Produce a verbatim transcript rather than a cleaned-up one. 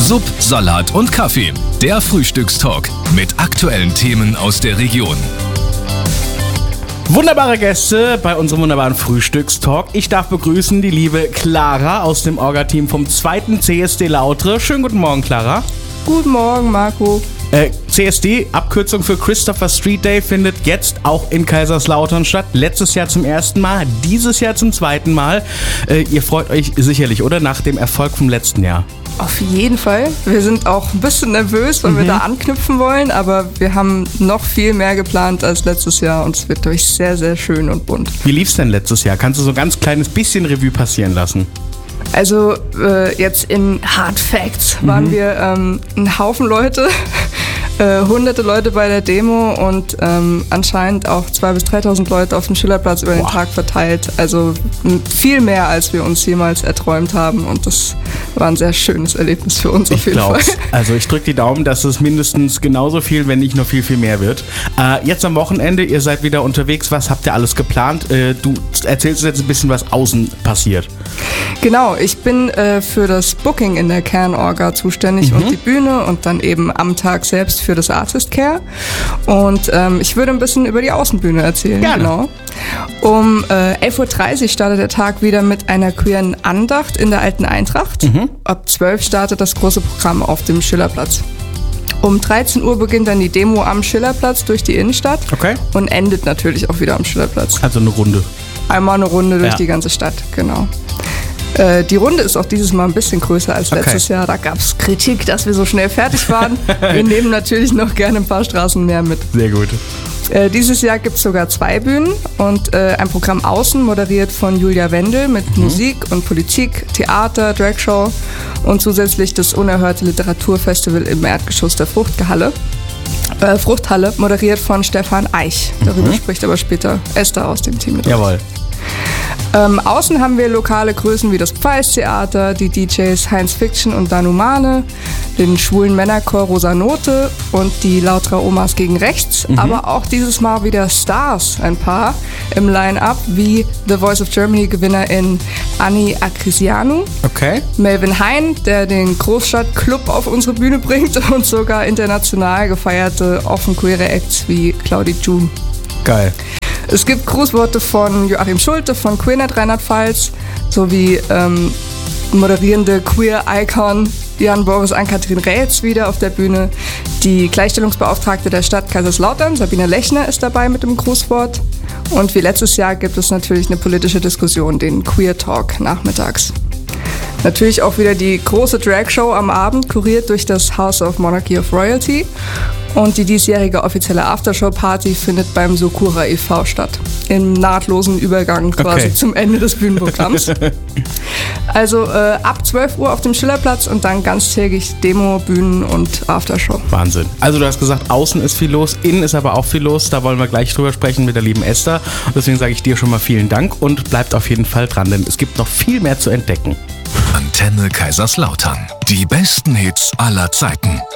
Sub, Salat und Kaffee. Der Frühstückstalk mit aktuellen Themen aus der Region. Wunderbare Gäste bei unserem wunderbaren Frühstückstalk. Ich darf begrüßen die liebe Clara aus dem Orga-Team vom zweiten C S D Lautre. Schönen guten Morgen, Clara. Guten Morgen, Marco. Äh, C S D, Abkürzung für Christopher Street Day, findet jetzt auch in Kaiserslautern statt. Letztes Jahr zum ersten Mal, dieses Jahr zum zweiten Mal. Äh, ihr freut euch sicherlich, oder? Nach dem Erfolg vom letzten Jahr. Auf jeden Fall. Wir sind auch ein bisschen nervös, weil mhm. wir da anknüpfen wollen, aber wir haben noch viel mehr geplant als letztes Jahr und es wird durch sehr, sehr schön und bunt. Wie lief's denn letztes Jahr? Kannst du so ein ganz kleines bisschen Revue passieren lassen? Also äh, jetzt in Hard Facts waren mhm. wir ähm, ein Haufen Leute, äh, hunderte Leute bei der Demo und ähm, anscheinend auch zweitausend bis dreitausend Leute auf dem Schillerplatz über den Boah. Tag verteilt. Also viel mehr, als wir uns jemals erträumt haben und das war ein sehr schönes Erlebnis für uns auf ich jeden glaub's. Fall. Also ich drücke die Daumen, dass es mindestens genauso viel, wenn nicht noch viel, viel mehr wird. Äh, jetzt am Wochenende, ihr seid wieder unterwegs. Was habt ihr alles geplant? Äh, du erzählst uns jetzt ein bisschen, was außen passiert. Genau, ich bin äh, für das Booking in der Kernorga zuständig mhm. und die Bühne und dann eben am Tag selbst für das Artist Care. Und ähm, ich würde ein bisschen über die Außenbühne erzählen. Gerne. Genau. Um äh, elf Uhr dreißig startet der Tag wieder mit einer queeren Andacht in der Alten Eintracht. Mhm. Ab zwölf startet das große Programm auf dem Schillerplatz. Um dreizehn Uhr beginnt dann die Demo am Schillerplatz durch die Innenstadt okay. und endet natürlich auch wieder am Schillerplatz. Also eine Runde. Einmal eine Runde durch ja. die ganze Stadt, genau. Äh, die Runde ist auch dieses Mal ein bisschen größer als letztes okay. Jahr. Da gab es Kritik, dass wir so schnell fertig waren. Wir nehmen natürlich noch gerne ein paar Straßen mehr mit. Sehr gut. Äh, dieses Jahr gibt es sogar zwei Bühnen und äh, ein Programm außen, moderiert von Julia Wendel mit mhm. Musik und Politik, Theater, Dragshow und zusätzlich das unerhörte Literaturfestival im Erdgeschoss der Fruchthalle. Äh, Fruchthalle, moderiert von Stefan Eich. Darüber mhm. spricht aber später Esther aus dem Team mit. Jawohl. Ähm, außen haben wir lokale Größen wie das Pfeils-Theater, die D Js Heinz Fiction und Danu Mane, den schwulen Männerchor Rosa Note und die Lautra Omas gegen Rechts, mhm. aber auch dieses Mal wieder Stars, ein paar im Line-Up, wie The Voice of Germany Gewinnerin Anni Akrisianu, okay. Melvin Hein, der den Großstadtclub auf unsere Bühne bringt und sogar international gefeierte offen queere Acts wie Claudie June. Geil. Es gibt Grußworte von Joachim Schulte von Queernet Rheinland-Pfalz sowie ähm, moderierende Queer-Icon Jan Boris Ann-Kathrin Rätz wieder auf der Bühne. Die Gleichstellungsbeauftragte der Stadt Kaiserslautern, Sabine Lechner, ist dabei mit dem Grußwort. Und wie letztes Jahr gibt es natürlich eine politische Diskussion, den Queer Talk nachmittags. Natürlich auch wieder die große Dragshow am Abend, kuriert durch das House of Monarchy of Royalty. Und die diesjährige offizielle Aftershow-Party findet beim Sokura e V statt. Im nahtlosen Übergang quasi okay. zum Ende des Bühnenprogramms. Also äh, ab zwölf Uhr auf dem Schillerplatz und dann ganztägig Demo, Bühnen und Aftershow. Wahnsinn. Also du hast gesagt, außen ist viel los, innen ist aber auch viel los. Da wollen wir gleich drüber sprechen mit der lieben Esther. Und deswegen sage ich dir schon mal vielen Dank und bleibt auf jeden Fall dran, denn es gibt noch viel mehr zu entdecken. Antenne Kaiserslautern. Die besten Hits aller Zeiten.